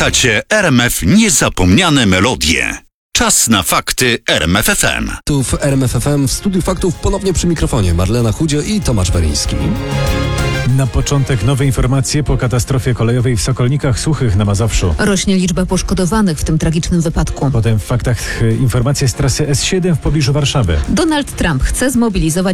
Słuchacie RMF Niezapomniane Melodie. Czas na fakty RMF FM. Tu w RMF FM w Studiu Faktów ponownie przy mikrofonie Marlena Chudzio i Tomasz Periński. Na początek nowe informacje po katastrofie kolejowej w Sokolnikach Suchych na Mazowszu. Rośnie liczba poszkodowanych w tym tragicznym wypadku. Potem w faktach informacje z trasy S7 w pobliżu Warszawy. Donald Trump chce zmobilizować